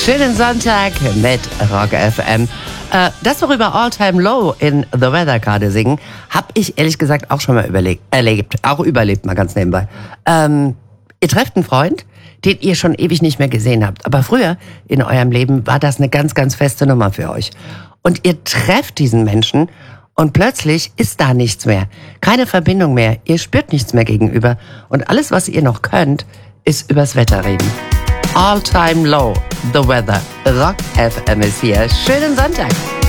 Schönen Sonntag mit Rock FM. Das, worüber All Time Low in The Weather gerade singen, habe ich ehrlich gesagt auch schon mal überlebt, mal ganz nebenbei. Ihr trefft einen Freund, den ihr schon ewig nicht mehr gesehen habt. Aber früher in eurem Leben war das eine ganz, ganz feste Nummer für euch. Und ihr trefft diesen Menschen und plötzlich ist da nichts mehr. Keine Verbindung mehr. Ihr spürt nichts mehr gegenüber. Und alles, was ihr noch könnt, ist übers Wetter reden. All Time Low, The Weather. Rock FM ist hier. Schönen Sonntag.